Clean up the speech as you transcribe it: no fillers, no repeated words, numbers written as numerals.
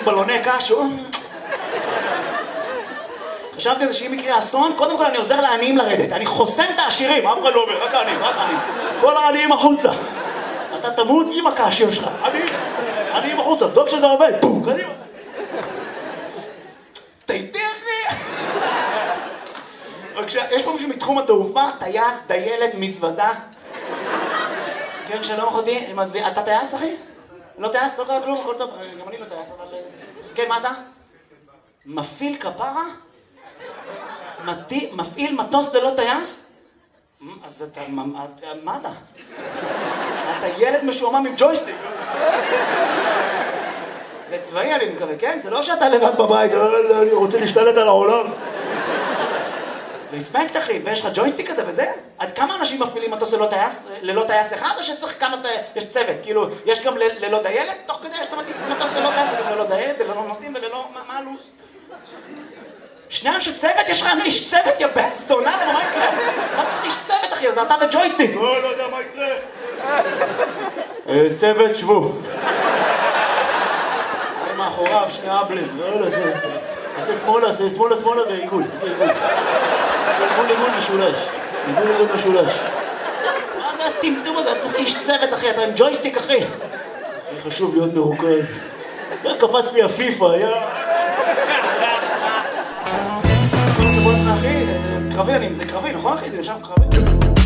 בלוני קש, חשבתי על זה שאם יקרה אסון, קודם כל אני עוזר לעניים לרדת. אני חוסם את העשירים, אף אחד לא אומר, רק העניים, רק העניים. כל העניים החוצה. אתה תמות עם הקשיר שלך. עניים החוצה, בדוק שזה עובד. פום, קדימה. תיתכני. יש פה מישהו מתחום התעופה, טייס, דיילת, מזוודה. כן, שלום אחותי, אני מצביע. אתה טייס, אחי? לא טייס? לא קרה כלום, הכל טוב. גם אני לא טייס, אבל... כן, מה אתה? מפעיל כפרה? מפעיל מטוס ללא טייס? אז אתה... מה אתה? אתה ילד משועמם עם ג'ויסטיק. זה צבאי אני מקווה, כן? זה לא שאתה לבד בבית, אני רוצה להשתלט על העולם. רספקט אחי, ויש לך ג'ויסטיק כזה וזה? עד כמה אנשים מפעילים מטוס ללא טייס אחד, או שצריך כמה... יש צוות, כאילו, יש גם ללא דיילת? תוך כדי יש מטוס ללא טייס, גם ללא דיילת, ללא נוסעים וללא... מה הלו"ז? שני אנשי צוות? יש לך איש צוות, יא בן זונה, למה מה יקרה? מה צריך איש צוות אחי? אז אתה וג'ויסטיק. לא יודע מה יקרה. צוות, שבו. מאחוריו, שני אבלים. עשה שמאלה ועיגול. עשה עיגול משולש. עיגול משולש. מה זה הטמטום הזה? אתה צריך איש צוות אחי, אתה עם ג'ויסטיק אחי. חשוב להיות מרוכז. קפץ לי הפיפה, יא... אחי, קרבי, זה קרבי, נכון אחי? זה יושב קרבי.